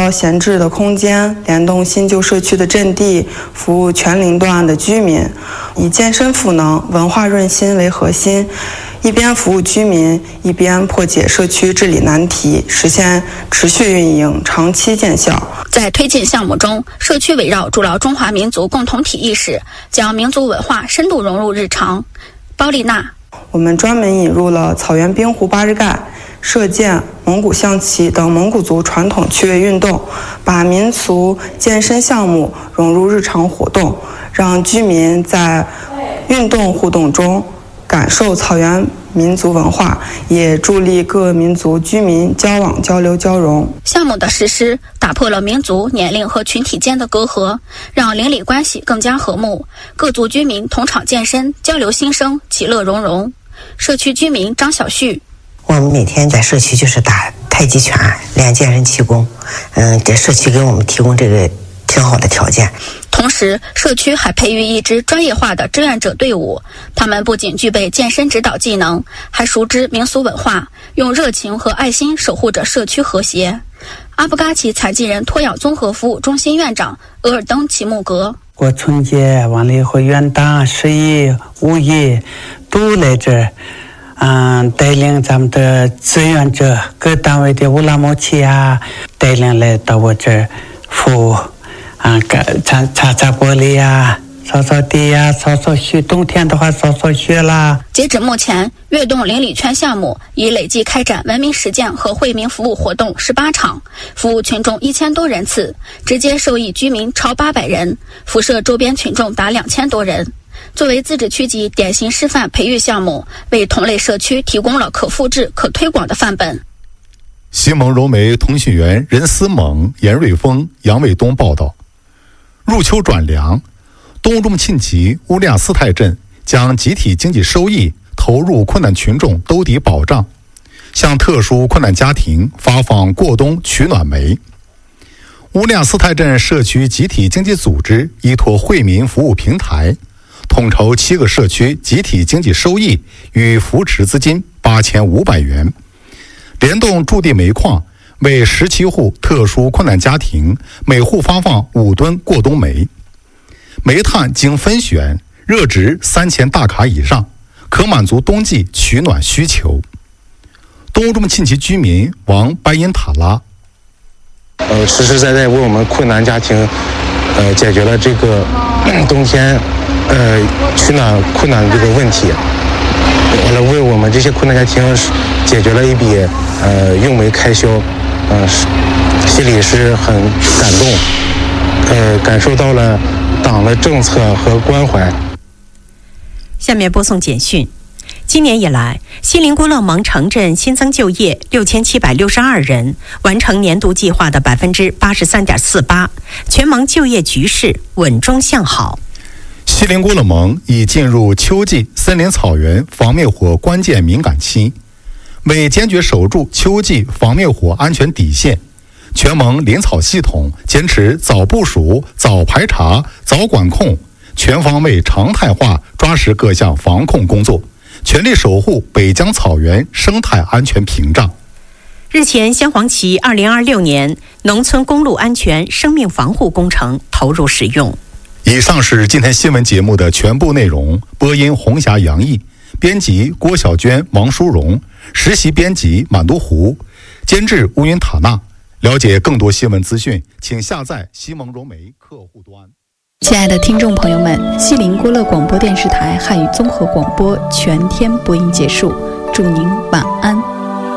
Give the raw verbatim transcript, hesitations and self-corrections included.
掉闲置的空间，联动新旧社区的阵地，服务全龄段的居民，以健身赋能、文化润心为核心，一边服务居民，一边破解社区治理难题，实现持续运营、长期见效。 在推进项目中，社区围绕筑牢中华民族共同体意识，将民族文化深度融入日常。包丽娜， 我们专门引入了草原冰壶八日盖、射箭、蒙古象棋等蒙古族传统趣味运动，把民俗健身项目融入日常活动，让居民在运动互动中感受草原民族文化，也助力各民族居民交往、交流、交融。 项目的实施打破了民族、年龄和群体间的隔阂，让邻里关系更加和睦，各族居民同场健身、交流心声，其乐融融。社区居民张小旭， 我们每天在社区就是打太极拳、练健身气功，嗯，这社区给我们提供这个挺好的条件。 同时，社区还培育一支专业化的志愿者队伍，他们不仅具备健身指导技能，还熟知民俗文化，用热情和爱心守护着社区和谐。阿布嘎奇残疾人托养综合服务中心院长额尔登齐木格， 过春节完了以后，元旦、十一、五一都来这儿，嗯，带领咱们的志愿者、各单位的乌拉木齐啊，带领来到我这儿服务。啊，擦擦擦玻璃呀，扫扫地呀，扫扫雪。冬天的话，扫扫雪啦。 截止目前，跃动邻里圈项目已累计开展文明实践和惠民服务活动十八场，服务群众一千多人次，直接受益居民超八百人，辐射周边群众达两千多人。作为自治区级典型示范培育项目，为同类社区提供了可复制、可推广的范本。 西蒙柔媒通讯员任思猛、严瑞峰、杨卫东报道。入秋转凉，东中沁旗乌利亚斯泰镇将集体经济收益投入困难群众兜底保障，向特殊困难家庭发放过冬取暖煤。乌利亚斯泰镇社区集体经济组织依托惠民服务平台，统筹七个社区集体经济收益与扶持资金八千五百元，联动驻地煤矿，为十七户特殊困难家庭每户发放五吨过冬煤，煤炭经分选，热值三千大卡以上，可满足冬季取暖需求。东中沁旗居民王白因塔拉， 呃，实实在在为我们困难家庭，呃，解决了这个冬天，呃，取暖困难的这个问题，完了为我们这些困难家庭解决了一笔呃用煤开销。嗯、呃，心里是很感动，呃，感受到了党的政策和关怀。 下面播送简讯。今年以来，锡林郭勒盟城镇新增就业六千七百六十二人，完成年度计划的百分之八十三点四八，全盟就业局势稳中向好。 锡林郭勒盟已进入秋季森林草原防灭火关键敏感期。为坚决守住秋季防灭火安全底线，全盟林草系统坚持早部署、早排查、早管控，全方位常态化抓实各项防控工作，全力守护北疆草原生态安全屏障。 日前，镶黄旗二零二六年农村公路安全生命防护工程投入使用。 以上是今天新闻节目的全部内容。播音红霞、杨毅，编辑郭小娟、王淑荣，实习编辑满都湖，监制乌云塔纳。了解更多新闻资讯，请下载西蒙柔媒客户端。 亲爱的听众朋友们，锡林郭勒广播电视台汉语综合广播全天播音结束，祝您晚安。